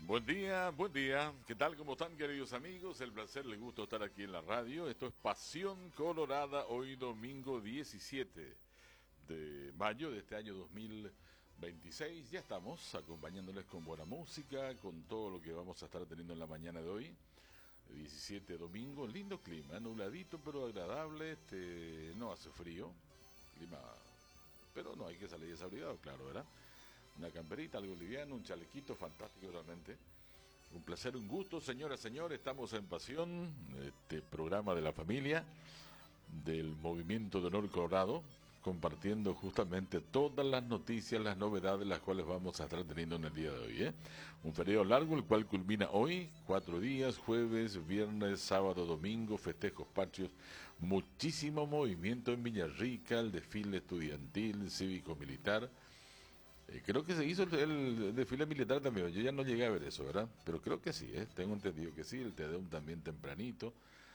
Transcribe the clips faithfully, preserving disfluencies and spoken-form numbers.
Buen día, buen día. ¿Qué tal? ¿Cómo están, queridos amigos? El placer, les gusta estar aquí en la radio. Esto es Pasión Colorada, hoy domingo diecisiete de mayo de este año dos mil veintiséis. Ya estamos acompañándoles con buena música, con todo lo que vamos a estar teniendo en la mañana de hoy. diecisiete domingo, lindo clima, nubladito pero agradable, este, no hace frío, clima, pero no hay que salir desabrigado, claro, ¿verdad? Una camperita, algo liviano, un chalequito fantástico realmente. Un placer, un gusto, señoras, señores. Estamos en Pasión, este programa de la familia del Movimiento de Honor Colorado, compartiendo justamente todas las noticias, las novedades, las cuales vamos a estar teniendo en el día de hoy. ¿eh? Un feriado largo, el cual culmina hoy, cuatro días, jueves, viernes, sábado, domingo, festejos patrios, muchísimo movimiento en Villarrica, el desfile estudiantil, cívico-militar. Eh, creo que se hizo el, el desfile militar también. Yo ya no llegué a ver eso, ¿verdad? Pero creo que sí, ¿eh? Tengo entendido que sí. El Te Deum también tempranito.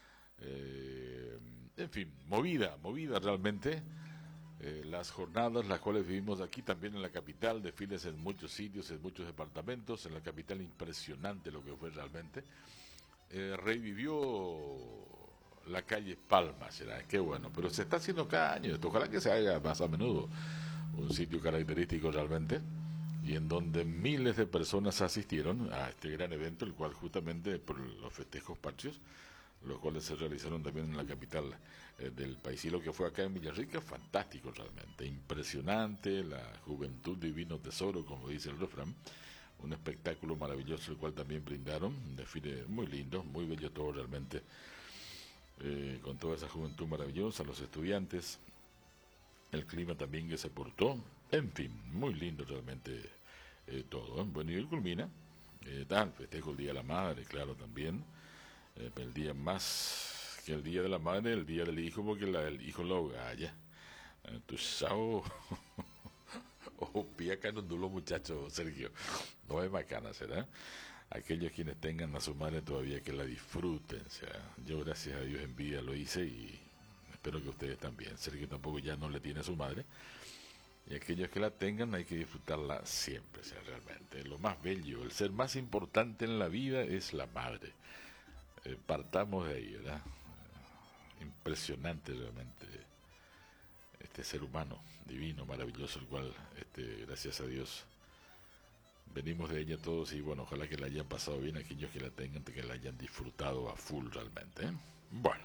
Eh, en fin, movida, movida realmente. Eh, las jornadas, las cuales vivimos aquí también en la capital, desfiles en muchos sitios, en muchos departamentos. En la capital, impresionante lo que fue realmente. Eh, revivió la calle Palma, será, qué bueno. Pero se está haciendo cada año esto. Ojalá que se haga más a menudo. Un sitio característico realmente, y en donde miles de personas asistieron a este gran evento, el cual justamente por los festejos patrios, los cuales se realizaron también en la capital eh, del país. Y lo que fue acá en Villarrica, fantástico realmente, impresionante, la juventud divino tesoro, como dice el refrán, un espectáculo maravilloso, el cual también brindaron, un desfile muy lindo, muy bello todo realmente, eh, con toda esa juventud maravillosa, los estudiantes, el clima también que se portó, en fin, muy lindo realmente eh, todo. ¿eh? Bueno, y hoy culmina, eh, tal, festejo el Día de la Madre, claro, también, eh, el día más que el Día de la Madre, el Día del Hijo, porque la, el hijo lo galla. Eh, tu sao, o piaca no dulo muchacho, Sergio, no es bacana, ¿será? Aquellos quienes tengan a su madre todavía que la disfruten, o sea, yo gracias a Dios en vida lo hice y espero que ustedes también. Sergio tampoco ya no le tiene a su madre. Y aquellos que la tengan hay que disfrutarla siempre, o sea, realmente. Lo más bello, el ser más importante en la vida es la madre. Eh, partamos de ahí, ¿verdad? Eh, impresionante realmente este ser humano, divino, maravilloso, el cual, este, gracias a Dios, venimos de ella todos y bueno, ojalá que la hayan pasado bien aquellos que la tengan, que la hayan disfrutado a full realmente. ¿eh? Bueno.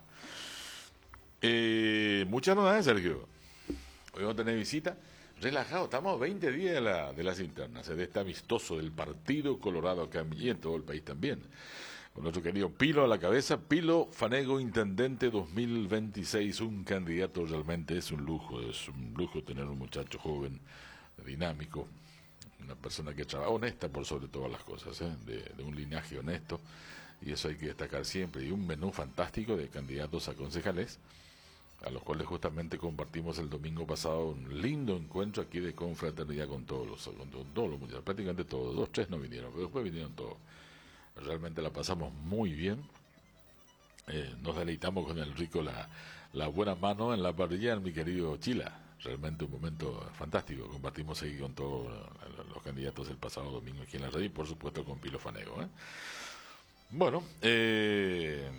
Eh, muchas novedades, Sergio. Hoy vamos a tener visita. Relajado, estamos a veinte días de, la, de las internas, de este amistoso del Partido Colorado acá y en todo el país también. Con nuestro querido Pilo a la cabeza. Pilo Fanego, intendente dos mil veintiséis, un candidato realmente es un lujo, es un lujo tener un muchacho joven, dinámico, una persona que trabaja, honesta por sobre todas las cosas, ¿eh? de, de un linaje honesto, y eso hay que destacar siempre, y un menú fantástico de candidatos a concejales, a los cuales justamente compartimos el domingo pasado un lindo encuentro aquí de confraternidad con todos los, con todos los muchachos, prácticamente todos, dos, tres no vinieron, pero después vinieron todos. Realmente la pasamos muy bien, eh, nos deleitamos con el rico, la, la buena mano en la parrilla, mi querido Chila. Realmente un momento fantástico, compartimos ahí con todos los candidatos del pasado domingo aquí en la red y por supuesto con Pilo Fanego. ¿eh? Bueno, eh...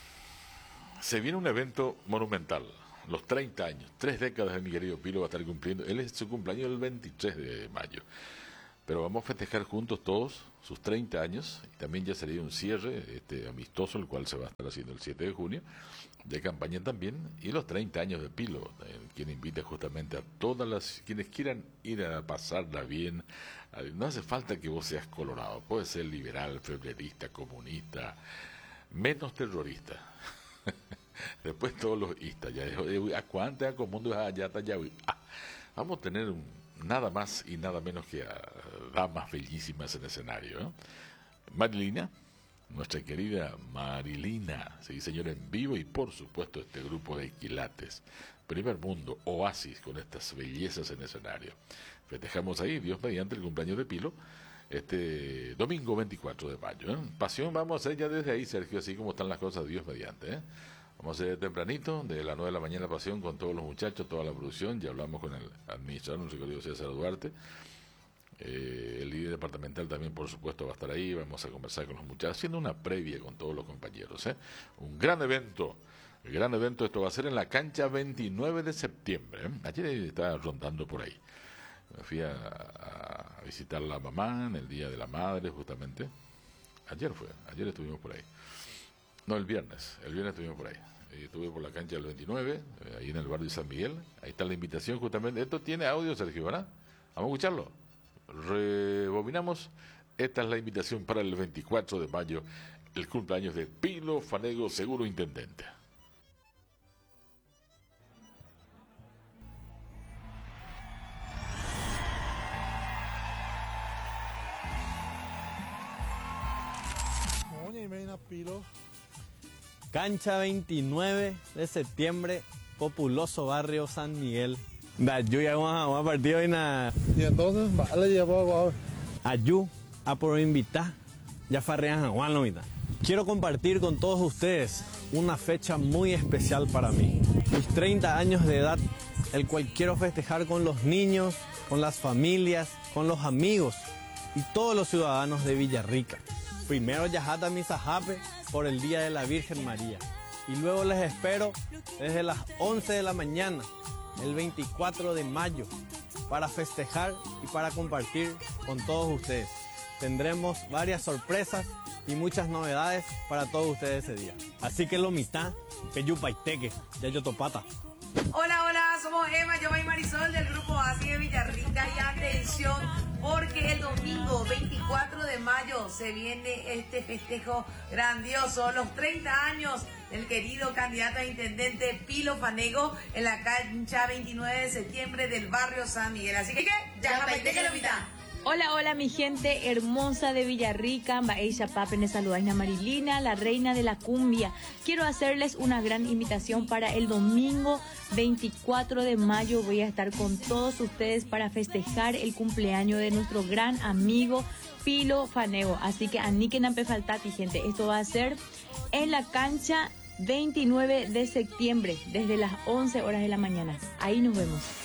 se viene un evento monumental, los treinta años, tres décadas de mi querido Pilo va a estar cumpliendo, él es su cumpleaños el veintitrés de mayo, pero vamos a festejar juntos todos sus treinta años, y también ya sería un cierre este amistoso, el cual se va a estar haciendo el siete de junio, de campaña también, y los treinta años de Pilo, eh, quien invita justamente a todas las, quienes quieran ir a pasarla bien, a, no hace falta que vos seas colorado, puedes ser liberal, febrerista, comunista, menos terrorista. Después todos los istas, ya a cuántas mundo allá ya ah, vamos a tener un, nada más y nada menos que a damas bellísimas en el escenario. ¿eh? Marilina, nuestra querida Marilina, sí señora, en vivo, y por supuesto este grupo de quilates, primer mundo, oasis con estas bellezas en el escenario. Festejamos ahí, Dios mediante, el cumpleaños de Pilo, este domingo veinticuatro de mayo. ¿eh? Pasión vamos a hacer ya desde ahí, Sergio, así como están las cosas, Dios mediante. ¿eh? Vamos a hacer tempranito, de las nueve de la mañana Pasión con todos los muchachos, toda la producción. Ya hablamos con el administrador, nuestro querido César Duarte. Eh, el líder departamental también, por supuesto, va a estar ahí. Vamos a conversar con los muchachos, haciendo una previa con todos los compañeros. ¿eh? Un gran evento, un gran evento. Esto va a ser en la cancha veintinueve de septiembre. ¿eh? Ayer estaba rondando por ahí. Me fui a, a visitar a la mamá en el Día de la Madre, justamente. Ayer fue, ayer estuvimos por ahí. No, el viernes, el viernes estuvimos por ahí. Estuve por la cancha del veintinueve, eh, ahí en el barrio San Miguel. Ahí está la invitación justamente. Esto tiene audio, Sergio, ¿verdad? Vamos a escucharlo. Rebobinamos. Esta es la invitación para el veinticuatro de mayo, el cumpleaños de Pilo Fanego, seguro intendente. Pilo. Cancha veintinueve de septiembre, populoso barrio San Miguel. Ayú ya vamos a partido y nada. Y entonces, vale, ya puedo. Ayú, a por invitar, ya farrean a Juan Lomita. Quiero compartir con todos ustedes una fecha muy especial para mí. Mis treinta años de edad, el cual quiero festejar con los niños, con las familias, con los amigos y todos los ciudadanos de Villarrica. Primero Yajata Misajape por el Día de la Virgen María. Y luego les espero desde las once de la mañana, el veinticuatro de mayo, para festejar y para compartir con todos ustedes. Tendremos varias sorpresas y muchas novedades para todos ustedes ese día. Así que lo mitad, Peyupaiteque, Yayotopata. Hola, hola, somos Emma, yo y Marisol del grupo Así de Villarrica y atención porque el domingo veinticuatro de mayo se viene este festejo grandioso, los treinta años del querido candidato a intendente Pilo Fanego en la cancha veintinueve de septiembre del barrio San Miguel. Así que ya que lo mitad. Hola, hola mi gente hermosa de Villarrica, Baeisha Papene, saludaina Marilina, la reina de la cumbia. Quiero hacerles una gran invitación para el domingo veinticuatro de mayo. Voy a estar con todos ustedes para festejar el cumpleaños de nuestro gran amigo Pilo Fanego. Así que aniquen a faltati, gente. Esto va a ser en la cancha veintinueve de septiembre, desde las once horas de la mañana. Ahí nos vemos.